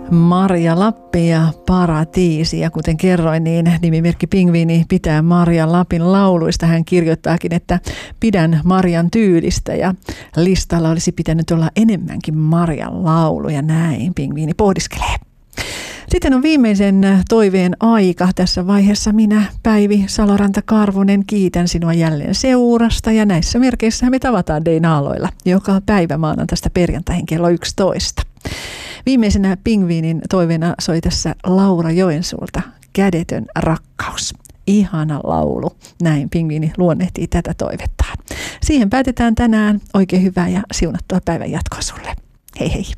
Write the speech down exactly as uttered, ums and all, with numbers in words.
Marja Lappi ja Paratiisi. Ja kuten kerroin, niin nimimerkki Pingviini pitää Marja Lapin lauluista. Hän kirjoittaakin, että pidän Marjan tyylistä ja listalla olisi pitänyt olla enemmänkin Marjan lauluja. Näin Pingviini pohdiskelee. Sitten on viimeisen toiveen aika. Tässä vaiheessa minä, Päivi Saloranta-Karvonen, kiitän sinua jälleen seurasta. Ja näissä merkeissä me tavataan D-naaloilla joka päivä maanantaista perjantaihin kello yksitoista. Viimeisenä Pingviinin toiveena soi tässä Laura Joensuulta Kädetön rakkaus. Ihana laulu. Näin Pingviini luonnehtii tätä toivettaan. Siihen päätetään tänään. Oikein hyvää ja siunattua päivän jatkoa sulle. Hei hei.